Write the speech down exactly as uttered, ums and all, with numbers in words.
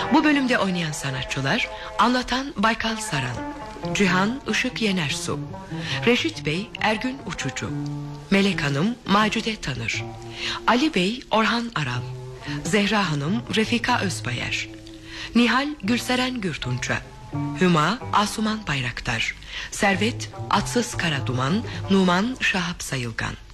Bu bölümde oynayan sanatçılar: anlatan Baykal Saran, Cihan Işık Yenersu, Reşit Bey Ergün Uçucu, Melek Hanım Macide Tanır, Ali Bey Orhan Aral, Zehra Hanım Refika Özbayer, Nihal Gülseren Gürtunça, Hüma Asuman Bayraktar, Servet Atsız Karaduman, Numan Şahap Sayılgan.